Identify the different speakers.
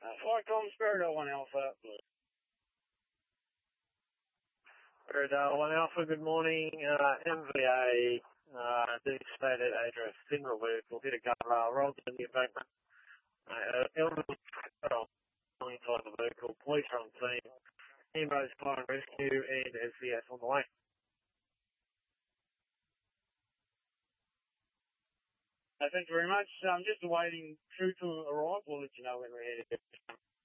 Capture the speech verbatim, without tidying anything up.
Speaker 1: Uh, Flycom Spirit one Alpha. Spirit one Alpha, good morning. Uh, M V A, uh, devastated address, Finral vehicle, hit a guardrail, rolled in the embankment. Uh, elderly fell inside the vehicle, police are on scene, EMO's fire and rescue, and S V S on the way. Uh, thank you very much. I'm um, just awaiting crew to arrive. We'll let you know when we're headed.